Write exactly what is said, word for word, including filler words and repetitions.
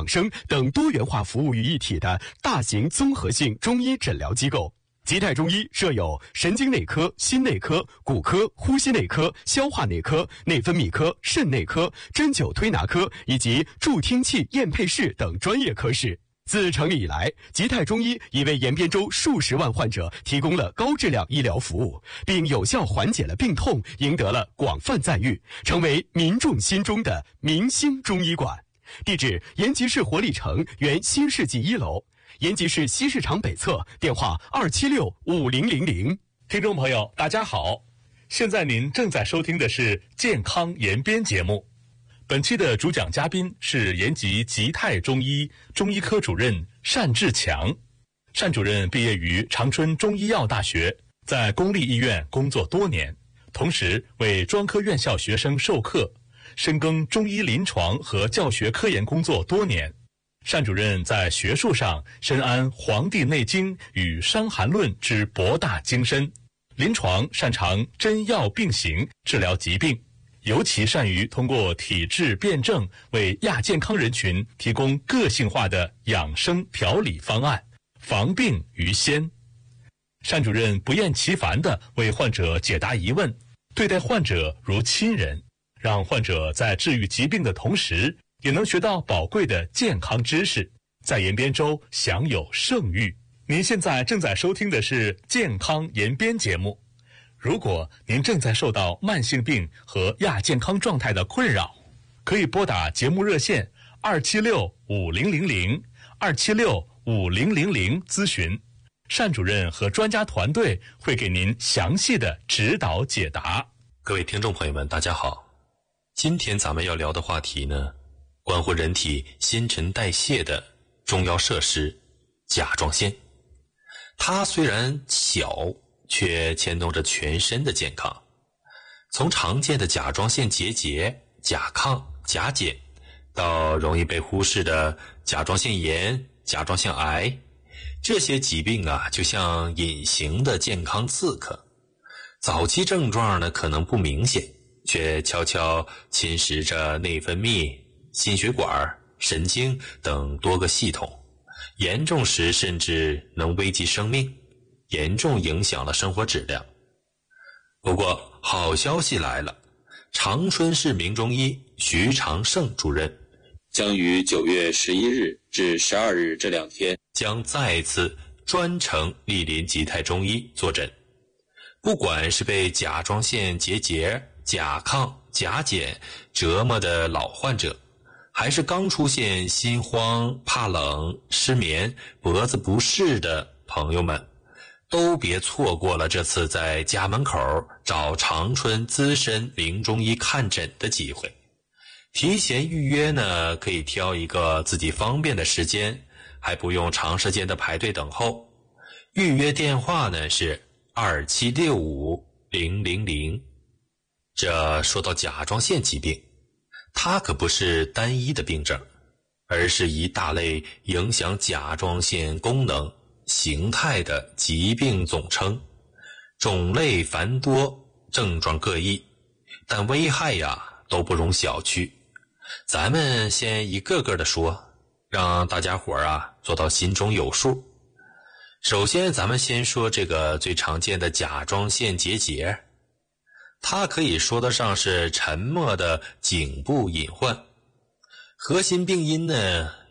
养生等多元化服务于一体的大型综合性中医诊疗机构。吉泰中医设有神经内科、心内科、骨科、呼吸内科、消化内科、内分泌科、肾内科、针灸推拿科以及助听器验配室等专业科室。自成立以来，吉泰中医已为延边州数十万患者提供了高质量医疗服务，并有效缓解了病痛，赢得了广泛赞誉，成为民众心中的明星中医馆。地址：延吉市活力城原新世纪一楼，延吉市西市场北侧，电话二七六五零零零。 听众朋友，大家好，现在您正在收听的是健康延边节目。本期的主讲嘉宾是延吉吉泰中医中医科主任单志强。单主任毕业于长春中医药大学，在公立医院工作多年，同时为专科院校学生授课，深耕中医临床和教学科研工作多年。单主任在学术上深谙《黄帝内经》与《伤寒论》之博大精深，临床擅长针药并行治疗疾病，尤其善于通过体质辩证为亚健康人群提供个性化的养生调理方案，防病于先。单主任不厌其烦地为患者解答疑问，对待患者如亲人，让患者在治愈疾病的同时也能学到宝贵的健康知识，在延边州享有盛誉。您现在正在收听的是健康延边节目。如果您正在受到慢性病和亚健康状态的困扰，可以拨打节目热线二七六五零零零二七六五零零零咨询，单主任和专家团队会给您详细的指导解答。 各位听众朋友们，大家好。今天咱们要聊的话题呢，关乎人体新陈代谢的重要设施甲状腺。它虽然小，却牵动着全身的健康。从常见的甲状腺结节、甲亢、甲减，到容易被忽视的甲状腺炎、甲状腺癌，这些疾病啊，就像隐形的健康刺客。早期症状呢，可能不明显，却悄悄侵蚀着内分泌、心血管、神经等多个系统，严重时甚至能危及生命，严重影响了生活质量。不过好消息来了，长春市名中医徐长胜主任将于九月十一日至十二日这两天将再次专程莅临吉泰中医坐诊。不管是被甲状腺结节、甲亢、甲减折磨的老患者，还是刚出现心慌、怕冷、失眠、脖子不适的朋友们，都别错过了这次在家门口找长春资深名中医看诊的机会。提前预约呢，可以挑一个自己方便的时间，还不用长时间的排队等候。预约电话呢是二七六五零零零。这说到甲状腺疾病，它可不是单一的病症，而是一大类影响甲状腺功能形态的疾病总称，种类繁多，症状各异，但危害呀都不容小觑。咱们先一个个的说，让大家伙儿啊做到心中有数。首先咱们先说这个最常见的甲状腺结节，它可以说得上是沉默的颈部隐患。核心病因呢